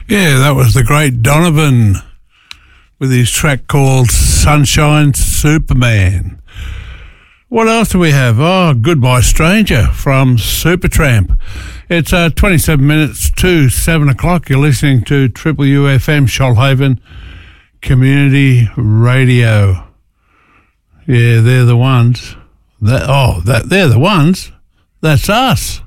Yeah, that was the great Donovan with his track called Sunshine Superman. What else do we have? Oh, Goodbye Stranger from Supertramp. It's 27 minutes to 7 o'clock. You're listening to Triple UFM Shoalhaven Community Radio. Yeah, they're the ones. They're the ones. That's us.